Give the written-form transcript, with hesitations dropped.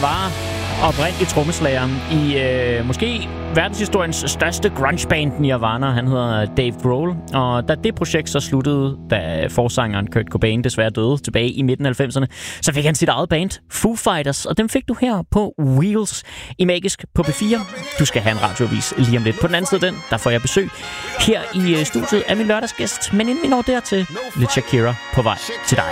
var oprindelig trommeslager i måske verdenshistoriens største grunge-band, Nirvana. Han hedder Dave Grohl. Og da det projekt så sluttede, da forsangeren Kurt Cobain desværre døde tilbage i midten af 90'erne, så fik han sit eget band, Foo Fighters, og dem fik du her på Wheels i Magisk på P4. Du skal have en radioavis lige om lidt. På den anden side af den, der får jeg besøg her i studiet af min lørdagsgæst. Men inden vi når dertil, lidt Shakira på vej til dig.